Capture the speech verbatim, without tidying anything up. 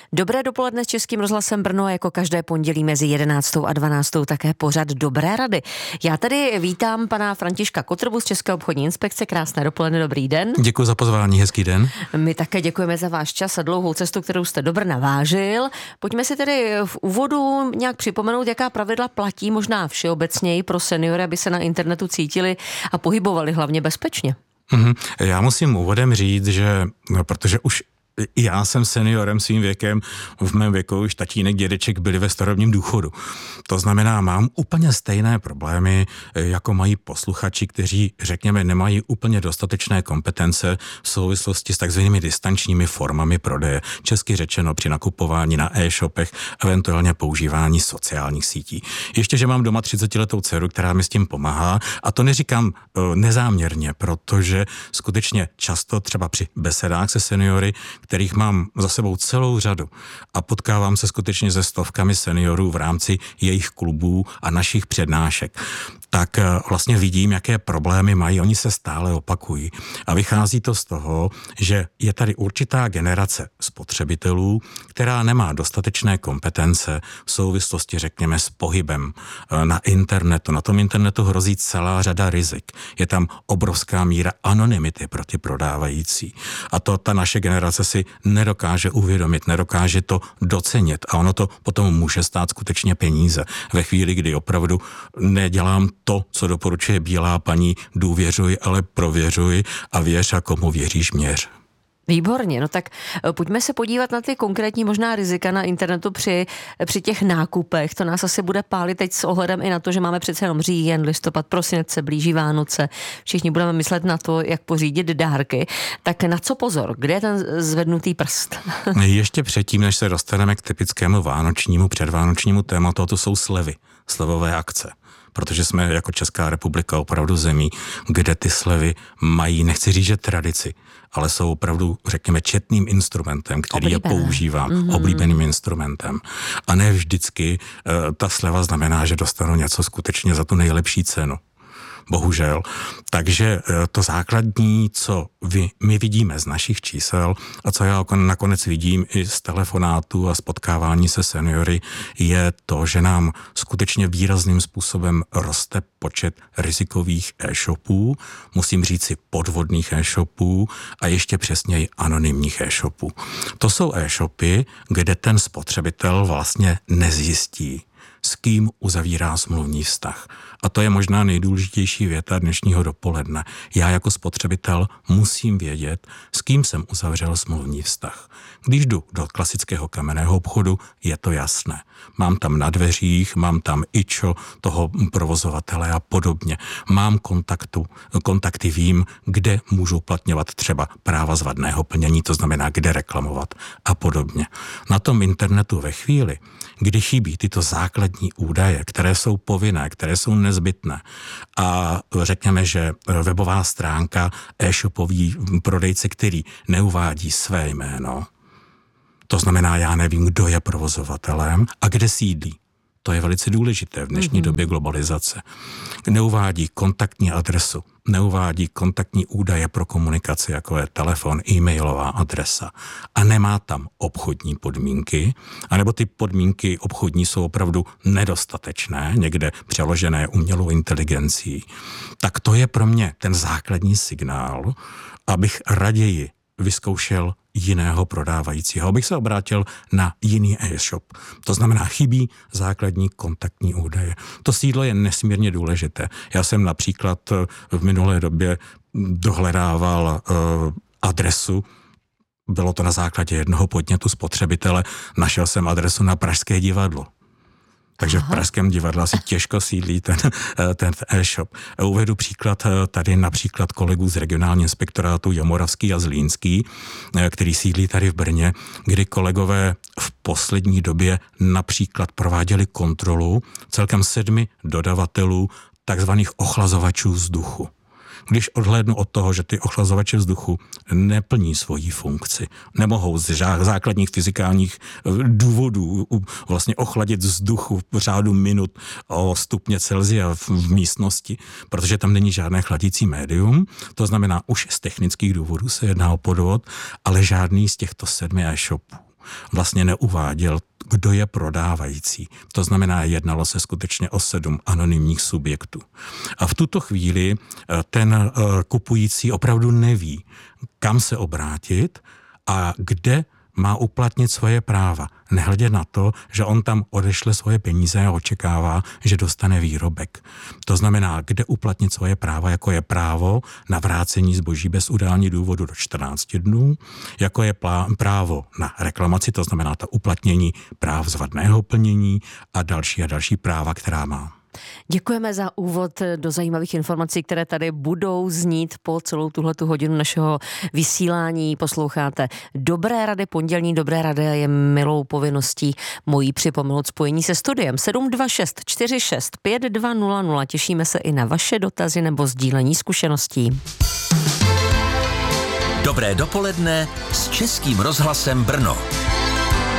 Dobré dopoledne s Českým rozhlasem Brno, jako každé pondělí mezi jedenáctou a dvanáctou také pořad Dobré rady. Já tady vítám pana Františka Kotrbu z České obchodní inspekce. Krásné dopoledne, dobrý den. Děkuji za pozvání, hezký den. My také děkujeme za váš čas a dlouhou cestu, kterou jste do Brna vážil. Pojďme si tedy v úvodu nějak připomenout, jaká pravidla platí možná všeobecněji pro seniory, aby se na internetu cítili a pohybovali hlavně bezpečně. Mm-hmm. Já musím úvodem říct, že no, protože už já jsem seniorem svým věkem, v mém věku už tatínek, dědeček byli ve starobním důchodu. To znamená, mám úplně stejné problémy, jako mají posluchači, kteří, řekněme, nemají úplně dostatečné kompetence v souvislosti s takzvanými distančními formami prodeje. Česky řečeno při nakupování na e-shopech, eventuálně používání sociálních sítí. Ještě, že mám doma třicetiletou dceru, která mi s tím pomáhá, a to neříkám uh, nezáměrně, protože skutečně často třeba při besedách se seniory, kterých mám za sebou celou řadu a potkávám se skutečně se stovkami seniorů v rámci jejich klubů a našich přednášek, tak vlastně vidím, jaké problémy mají, oni se stále opakují. A vychází to z toho, že je tady určitá generace spotřebitelů, která nemá dostatečné kompetence v souvislosti, řekněme, s pohybem na internetu. Na tom internetu hrozí celá řada rizik. Je tam obrovská míra anonymity proti prodávající. A to ta naše generace si nedokáže uvědomit, nedokáže to docenit. A ono to potom může stát skutečně peníze. Ve chvíli, kdy opravdu nedělám to, co doporučuje bílá paní, důvěřuj, ale prověřuj a věř, a komu věříš, měř. Výborně, no tak pojďme se podívat na ty konkrétní možná rizika na internetu při, při těch nákupech. To nás asi bude pálit teď s ohledem i na to, že máme přece jenom říjen, listopad, prosinec, se blíží Vánoce. Všichni budeme myslet na to, jak pořídit dárky. Tak na co pozor? Kde je ten zvednutý prst? Ještě předtím, než se dostaneme k typickému vánočnímu, předvánočnímu tématu, to jsou slevy, slevové akce. Protože jsme jako Česká republika opravdu zemí, kde ty slevy mají, nechci říct, že tradici, ale jsou opravdu, řekněme, četným instrumentem, který Oblíbené. je používám, mm-hmm. oblíbeným instrumentem. A ne vždycky uh, ta sleva znamená, že dostanu něco skutečně za tu nejlepší cenu. Bohužel. Takže to základní, co vy, my vidíme z našich čísel a co já nakonec vidím i z telefonátů a z potkávání se seniory, je to, že nám skutečně výrazným způsobem roste počet rizikových e-shopů, musím říci podvodných e-shopů a ještě přesněji anonymních e-shopů. To jsou e-shopy, kde ten spotřebitel vlastně nezjistí, s kým uzavírá smluvní vztah. A to je možná nejdůležitější věta dnešního dopoledne. Já jako spotřebitel musím vědět, s kým jsem uzavřel smluvní vztah. Když jdu do klasického kamenného obchodu, je to jasné. Mám tam na dveřích, mám tam ičo toho provozovatele a podobně. Mám kontaktu, kontakty, vím, kde můžu uplatňovat třeba práva z vadného plnění, to znamená, kde reklamovat a podobně. Na tom internetu ve chvíli, kdy chybí tyto základní údaje, které jsou povinné, které jsou nezbytné, a řekněme, že webová stránka e-shopový prodejce, který neuvádí své jméno, to znamená, já nevím, kdo je provozovatelem a kde sídlí. To je velice důležité v dnešní mm-hmm. době globalizace. Neuvádí kontaktní adresu, neuvádí kontaktní údaje pro komunikaci, jako je telefon, e-mailová adresa, a nemá tam obchodní podmínky, anebo ty podmínky obchodní jsou opravdu nedostatečné, někde přeložené umělou inteligencí, tak to je pro mě ten základní signál, abych raději vyzkoušel jiného prodávajícího, abych se obrátil na jiný e-shop. To znamená, chybí základní kontaktní údaje. To sídlo je nesmírně důležité. Já jsem například v minulé době dohledával uh, adresu, bylo to na základě jednoho podnětu spotřebitele, našel jsem adresu na Pražské divadlo. Takže v Pražském divadle asi těžko sídlí ten, ten e-shop. Uvedu příklad tady například kolegů z regionálního inspektorátu Jihomoravský a Zlínský, který sídlí tady v Brně, kdy kolegové v poslední době například prováděli kontrolu celkem sedmi dodavatelů takzvaných ochlazovačů vzduchu. Když odhlédnu od toho, že ty ochlazovače vzduchu neplní svoji funkci, nemohou z základních fyzikálních důvodů vlastně ochladit vzduchu v řádu minut o stupně Celsia v místnosti, protože tam není žádné chladící médium, to znamená, už z technických důvodů se jedná o podvod, ale žádný z těchto sedmi e-shopů vlastně neuváděl, kdo je prodávající. To znamená, jednalo se skutečně o sedm anonymních subjektů. A v tuto chvíli ten kupující opravdu neví, kam se obrátit a kde má uplatnit svoje práva. Nehledě na to, že on tam odešle svoje peníze a očekává, že dostane výrobek. To znamená, kde uplatnit svoje práva, jako je právo na vrácení zboží bez udání důvodu do čtrnácti dnů, jako je plá- právo na reklamaci, to znamená to uplatnění práv z vadného plnění a další a další práva, která má. Děkujeme za úvod do zajímavých informací, které tady budou znít po celou tuhletu hodinu našeho vysílání. Posloucháte Dobré rady, pondělní Dobré rady je milou povinností mojí připomenout spojení se studiem sedm dva šest čtyři šest pět dva nula nula. Těšíme se i na vaše dotazy nebo sdílení zkušeností. Dobré dopoledne s Českým rozhlasem Brno.